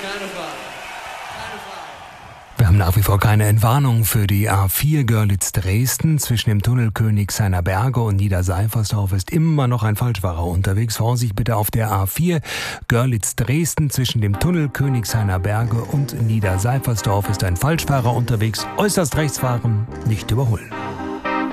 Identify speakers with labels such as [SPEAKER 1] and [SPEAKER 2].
[SPEAKER 1] Wir haben nach wie vor keine Entwarnung für die A4 Görlitz-Dresden. Zwischen dem Tunnel Königshainer Berge und Niederseifersdorf ist immer noch ein Falschfahrer unterwegs. Vorsicht bitte auf der A4 Görlitz-Dresden. Zwischen dem Tunnel Königshainer Berge und Niederseifersdorf ist ein Falschfahrer unterwegs. Äußerst rechts fahren, nicht überholen.